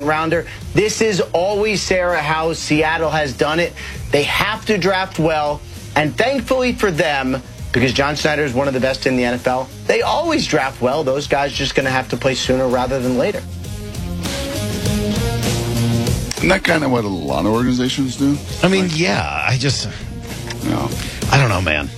rounder. This is always Sarah how Seattle has done it. They have to draft well, and thankfully for them, because John Schneider is one of the best in the NFL, they always draft well. Those guys just going to have to play sooner rather than later. Isn't that kind of what a lot of organizations do? I mean, yeah. I don't know, man.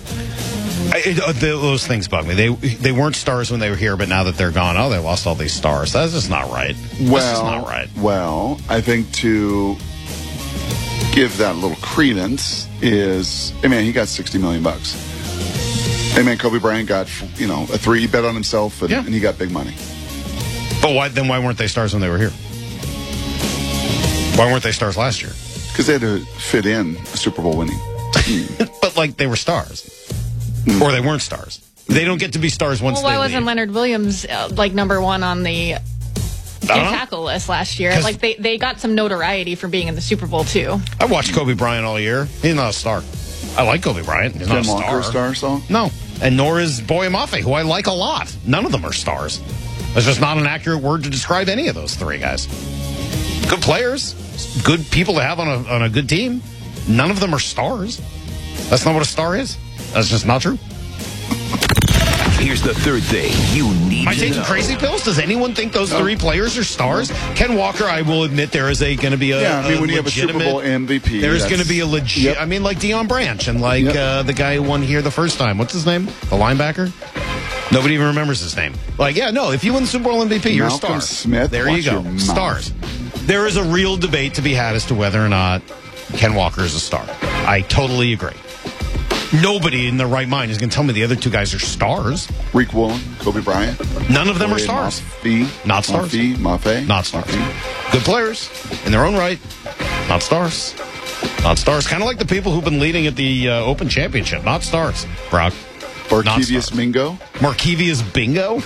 Those things bug me. They weren't stars when they were here, but now that they're gone, they lost all these stars. That's just not right. That's just not right. Well, I think to give that a little credence is, he got $60 million. Kobe Bryant got, a 3. He bet on himself, and he got big money. But why weren't they stars when they were here? Why weren't they stars last year? Because they had to fit in a Super Bowl winning team. But, they were stars. Or they weren't stars. They don't get to be stars once they leave. Why wasn't Leonard Williams, number one on the tackle list last year? They got some notoriety for being in the Super Bowl, too. I watched Kobe Bryant all year. He's not a star. I like Kobe Bryant. He's not a star. Walker a star, so? No. And nor is Boye Mafe, who I like a lot. None of them are stars. That's just not an accurate word to describe any of those 3 guys. Good players. Good people to have on a good team. None of them are stars. That's not what a star is. That's just not true. Here's the third thing you need to know. Am I taking crazy pills? Does anyone think those 3 players are stars? Ken Walker, I will admit, there is going to be when you have a Super Bowl MVP, there's going to be a legit. Yep. Like Deion Branch and the guy who won here the first time. What's his name? The linebacker. Nobody even remembers his name. If you win the Super Bowl MVP, you're a star. Smith, there you go. Stars. There is a real debate to be had as to whether or not Ken Walker is a star. I totally agree. Nobody in their right mind is going to tell me the other 2 guys are stars. Rick Woolen, Kobe Bryant. None of them are stars. Not stars. Mafe. Not stars. Good players in their own right. Not stars. Not stars. Kind of like the people who've been leading at the Open Championship. Not stars. Brock. Markevius Mingo. Markevius Bingo?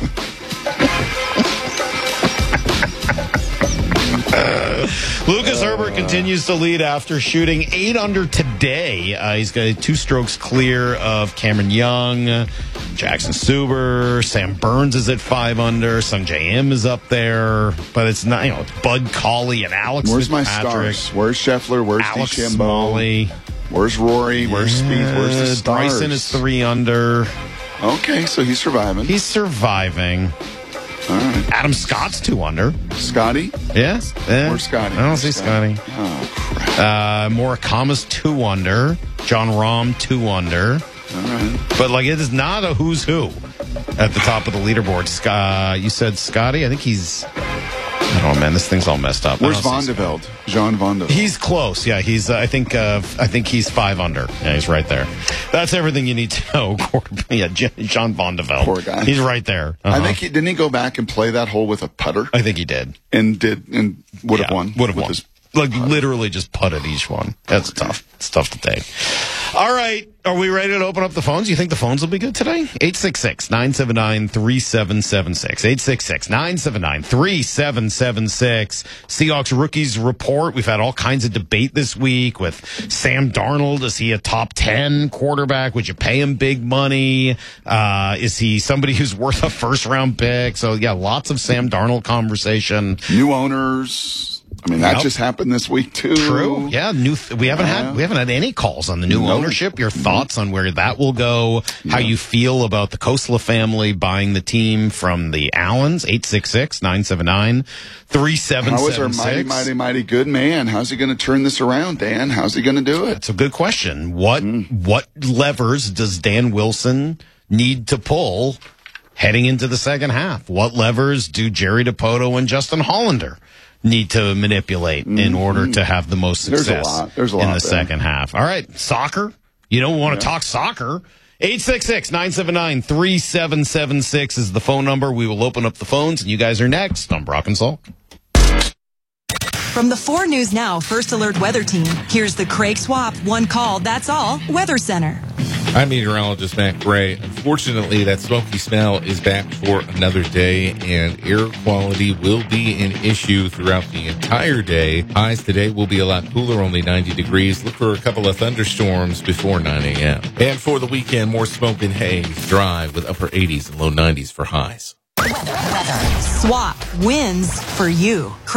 Lucas Herbert continues to lead after shooting 8 under today. He's got 2 strokes clear of Cameron Young, Jackson Suber, Sam Burns is at 5 under, Sung J M is up there, but it's not. It's Bud Cauley and Alex. Where's my Fitzpatrick, stars? Where's Scheffler? Where's Alex DeChambeau? Smalley? Where's Rory? Where's Spieth? Where's the stars? Bryson is 3 under. Okay, so he's surviving. He's surviving. All right. Adam Scott's 2 under. Scotty? Yes. Where's Scotty? I don't see Scotty. Oh, crap. Morikawa's 2 under. John Rahm 2 under. All right. But it is not a who's who at the top of the leaderboard. You said Scotty? I think he's. I don't know, man. This thing's all messed up. Where's Van de Velde? Jean Van de Velde. He's close. Yeah, he's. I think he's 5 under. Yeah, he's right there. That's everything you need to know. Jean Van de Velde. Poor guy. He's right there. I think didn't he go back and play that hole with a putter? I think he did. And would have won. Would have won. Literally just putted each one. That's tough. It's tough to take. All right. Are we ready to open up the phones? You think the phones will be good today? 866-979-3776. 866-979-3776. Seahawks rookies report. We've had all kinds of debate this week with Sam Darnold. Is he a top 10 quarterback? Would you pay him big money? Is he somebody who's worth a first-round pick? So, lots of Sam Darnold conversation. New owners. That just happened this week too. True. Yeah. We haven't had any calls on the new ownership. Your thoughts on where that will go? How you feel about the Kosla family buying the team from the Allens? 866-979-3776. How is our mighty good man? How's he going to turn this around, Dan? How's he going to do it? That's a good question. What levers does Dan Wilson need to pull heading into the second half? What levers do Jerry DiPoto and Justin Hollander need to manipulate in order to have the most success There's a lot in the second half? All right, soccer. You don't want to talk soccer. 866-979-3776 is the phone number. We will open up the phones, and you guys are next on Brock and Salk. From the 4 News Now First Alert Weather Team, here's the Craig Swap One Call, That's All Weather Center. I'm meteorologist Matt Gray. Unfortunately, that smoky smell is back for another day, and air quality will be an issue throughout the entire day. Highs today will be a lot cooler, only 90 degrees. Look for a couple of thunderstorms before 9 a.m. And for the weekend, more smoke and haze, dry with upper 80s and low 90s for highs. Weather. Swap wins for you.